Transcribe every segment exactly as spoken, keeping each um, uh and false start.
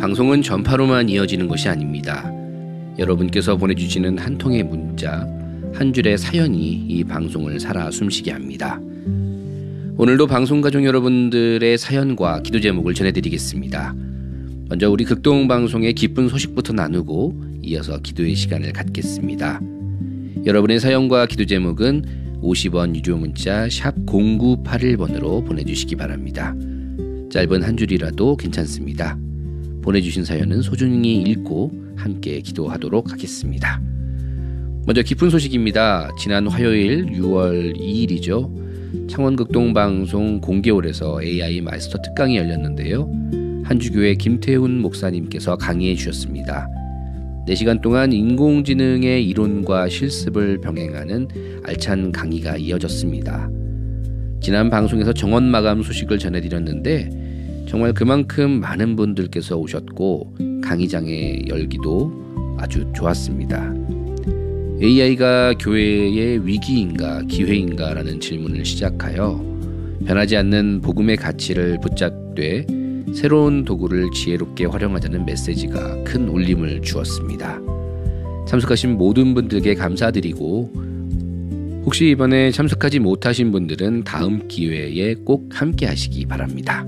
방송은 전파로만 이어지는 것이 아닙니다. 여러분께서 보내주시는 한 통의 문자, 한 줄의 사연이 이 방송을 살아 숨쉬게 합니다. 오늘도 방송가족 여러분들의 사연과 기도 제목을 전해드리겠습니다. 먼저 우리 극동방송의 기쁜 소식부터 나누고 이어서 기도의 시간을 갖겠습니다. 여러분의 사연과 기도 제목은 오십 원 유료 문자 샵 공구팔일 번으로 보내주시기 바랍니다. 짧은 한 줄이라도 괜찮습니다. 보내주신 사연은 소중히 읽고 함께 기도하도록 하겠습니다. 먼저 기쁜 소식입니다. 지난 화요일 유월 이일이죠. 창원극동방송 공개홀에서 에이아이 마스터 특강이 열렸는데요. 한주교회 김태훈 목사님께서 강의해 주셨습니다. 네 시간 동안 인공지능의 이론과 실습을 병행하는 알찬 강의가 이어졌습니다. 지난 방송에서 정원 마감 소식을 전해드렸는데 정말 그만큼 많은 분들께서 오셨고 강의장의 열기도 아주 좋았습니다. 에이아이가 교회의 위기인가 기회인가 라는 질문을 시작하여 변하지 않는 복음의 가치를 붙잡되 새로운 도구를 지혜롭게 활용하자는 메시지가 큰 울림을 주었습니다. 참석하신 모든 분들께 감사드리고 혹시 이번에 참석하지 못하신 분들은 다음 기회에 꼭 함께 하시기 바랍니다.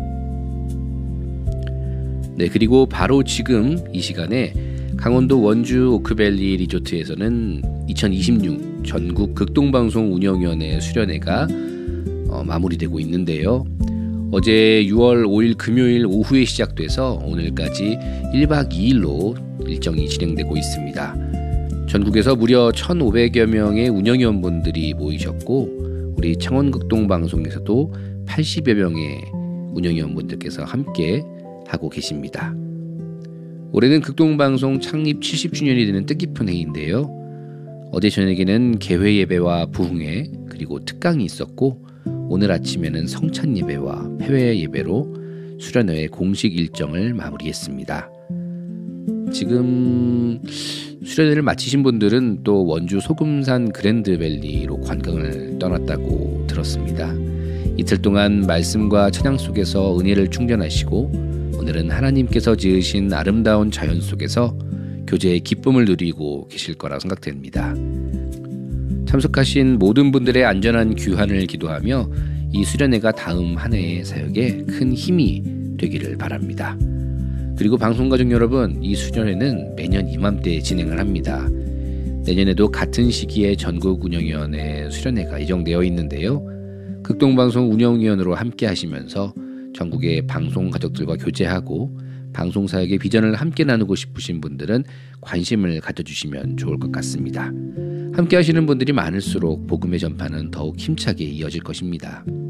네, 그리고 바로 지금 이 시간에 강원도 원주 오크밸리 리조트에서는 이천이십육 전국 극동방송 운영위원회 수련회가 어, 마무리되고 있는데요. 어제 유월 오일 금요일 오후에 시작돼서 오늘까지 일박 이일로 일정이 진행되고 있습니다. 전국에서 무려 천오백여 명의 운영위원분들이 모이셨고 우리 창원극동방송에서도 팔십여 명의 운영위원분들께서 함께 하고 계십니다. 올해는 극동방송 창립 칠십 주년이 되는 뜻깊은 해인데요. 어제 저녁에는 개회 예배와 부흥회 그리고 특강이 있었고 오늘 아침에는 성찬 예배와 폐회 예배로 수련회의 공식 일정을 마무리했습니다. 지금 수련회를 마치신 분들은 또 원주 소금산 그랜드밸리로 관광을 떠났다고 들었습니다. 이틀 동안 말씀과 찬양 속에서 은혜를 충전하시고 오늘은 하나님께서 지으신 아름다운 자연 속에서 교제의 기쁨을 누리고 계실 거라 생각됩니다. 참석하신 모든 분들의 안전한 귀환을 기도하며 이 수련회가 다음 한 해의 사역에 큰 힘이 되기를 바랍니다. 그리고 방송가족 여러분, 이 수련회는 매년 이맘때 진행을 합니다. 내년에도 같은 시기에 전국운영위원회 수련회가 예정되어 있는데요. 극동방송 운영위원으로 함께 하시면서 전국의 방송 가족들과 교제하고 방송 사역의 비전을 함께 나누고 싶으신 분들은 관심을 가져주시면 좋을 것 같습니다. 함께 하시는 분들이 많을수록 복음의 전파는 더욱 힘차게 이어질 것입니다.